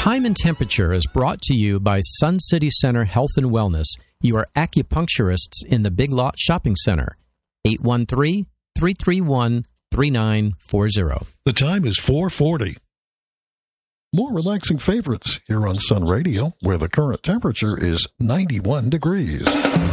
Time and Temperature is brought to you by Sun City Center Health and Wellness, your acupuncturists in the Big Lot Shopping Center. 813-331-3940. The time is 4:40. More relaxing favorites here on Sun Radio, where the current temperature is 91 degrees.